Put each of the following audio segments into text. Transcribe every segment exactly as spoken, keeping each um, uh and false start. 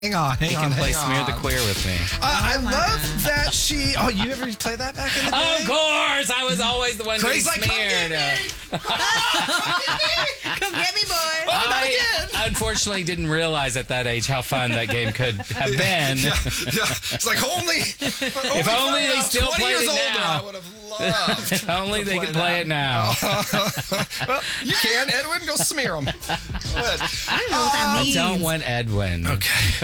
Hang on, hang You on, can play hang Smear on. the Queer with me. Uh, I Oh my love God. that she. Oh, you ever play that back in the day? Of course, I was always the one getting Craig's like, come smeared. get me. Come get me, boy. Oh, not I again. unfortunately didn't realize at that age how fun that game could have been. Yeah, yeah. It's like only. If only they still played years it older, now. I would have loved. If only they could play it now. Well, you can, Edwin. Go smear them. I don't know what that I means. don't want Edwin. Okay.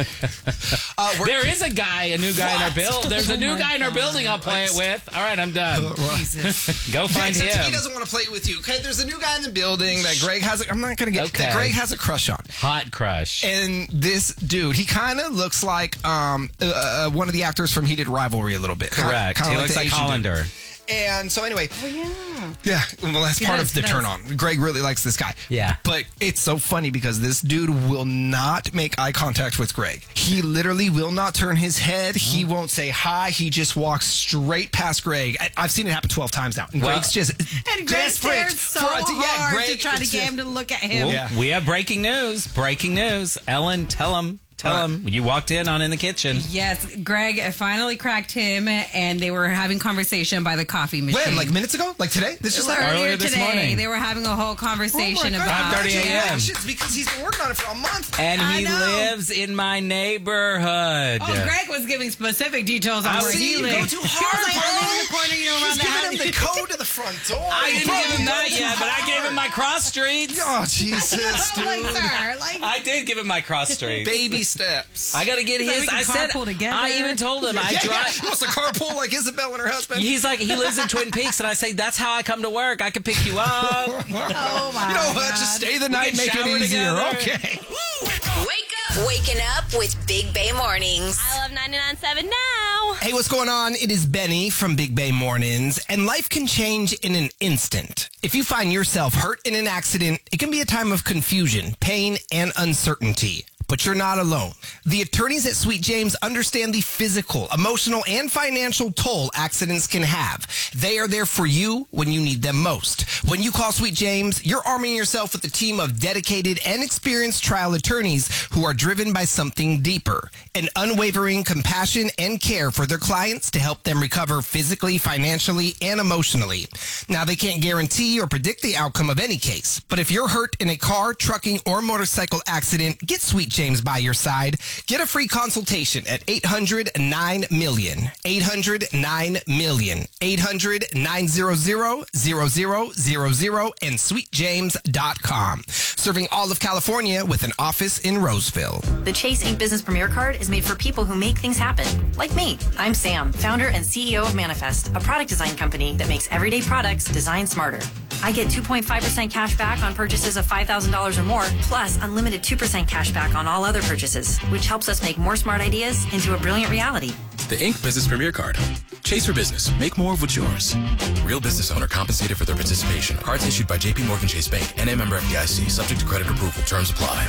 Uh, we're- There is a guy, a new guy in our What? build. There's a Oh new my guy in our God. building I'll play it with. All right, I'm done. Jesus. Go find Except him. He doesn't want to play with you. Okay, there's a new guy in the building that Greg has. A, I'm not gonna get Okay. that Greg has a crush on. Hot crush. And this dude, he kind of looks like um uh, uh, one of the actors from Heated Rivalry a little bit. Correct. Kinda He looks the like Asian dude. Hollander. And so anyway, Oh, yeah. yeah, well, that's He part does, of the he turn does. on. Greg really likes this guy. Yeah. But it's so funny because this dude will not make eye contact with Greg. He literally will not turn his head. He won't say hi. He just walks straight past Greg. I, I've seen it happen twelve times now. And Well- Greg's just And Greg desperate stares so for- yeah, hard Greg- to try to it's get just- him to look at him. Well, Yeah. We have breaking news. Breaking news. Ellen, tell him. Tell What? him. You walked in on In the Kitchen. Yes, Greg finally cracked him, and they were having conversation by the coffee machine. When? Like minutes ago? Like today? This just happened? earlier, Earlier this today, morning. they were having a whole conversation Oh my God. about five thirty a.m. It's because he's been working on it for a month. And I he know. lives in my neighborhood. Oh, Greg was giving specific details on I where see, he you lived. go too He hard, was like, bro. I live in the corner, you know, around He's the giving house. him the code to the front door. I didn't Bro, give him you that go too yet, but I gave him my cross streets. Oh, Jesus, dude. like, sir, like, I did give him my cross streets. Baby steps. I gotta get So his. we can I said. carpool together. I even told him I yeah, yeah. drive. He wants to carpool like Isabel and her husband. He's like he lives in Twin Peaks, and I say that's how I come to work. I can pick you up. oh my You know what? God. Just stay the night, can make it shower easier. together. Okay. Wake up! Waking up with Big Bay Mornings. I love ninety-nine point seven now. Hey, what's going on? It is Benny from Big Bay Mornings, and life can change in an instant. If you find yourself hurt in an accident, it can be a time of confusion, pain, and uncertainty. But you're not alone. The attorneys at Sweet James understand the physical, emotional, and financial toll accidents can have. They are there for you when you need them most. When you call Sweet James, you're arming yourself with a team of dedicated and experienced trial attorneys who are driven by something deeper, an unwavering compassion and care for their clients to help them recover physically, financially, and emotionally. Now, they can't guarantee or predict the outcome of any case, but if you're hurt in a car, trucking, or motorcycle accident, get Sweet James by your side. Get a free consultation at eight hundred nine million. eight hundred nine million. eight hundred nine hundred zero zero zero zero and sweet james dot com. Serving all of California with an office in Roseville. The Chase Ink Business Premier Card is made for people who make things happen. Like me. I'm Sam, founder and C E O of Manifest, a product design company that makes everyday products designed smarter. I get two point five percent cash back on purchases of five thousand dollars or more, plus unlimited two percent cash back on all other purchases, which helps us make more smart ideas into a brilliant reality. The Ink Business Premier Card. Chase for business. Make more of what's yours. Real business owner compensated for their participation. Cards issued by J P Morgan Chase Bank. N A member F D I C. Subject to credit approval. Terms apply.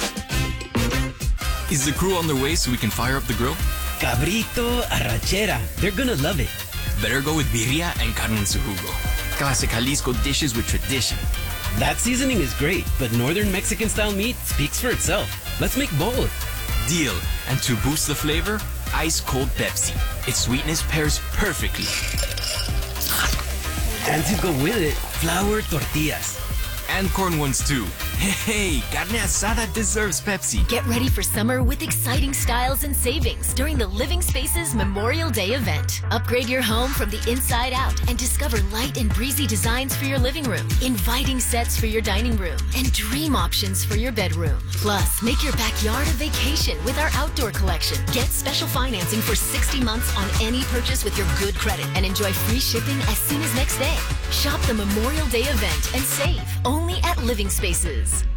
Is the crew on their way so we can fire up the grill? Cabrito, arrachera. They're gonna love it. Better go with birria and carne en su jugo. Classic Jalisco dishes with tradition. That seasoning is great, but northern Mexican style meat speaks for itself. Let's make both. Deal. And to boost the flavor, ice cold Pepsi. Its sweetness pairs perfectly. And to go with it, flour tortillas. And corn ones too. Hey, carne asada deserves Pepsi. Get ready for summer with exciting styles and savings during the Living Spaces Memorial Day event. Upgrade your home from the inside out and discover light and breezy designs for your living room, inviting sets for your dining room, and dream options for your bedroom. Plus, make your backyard a vacation with our outdoor collection. Get special financing for sixty months on any purchase with your good credit and enjoy free shipping as soon as next day. Shop the Memorial Day event and save only at Living Spaces.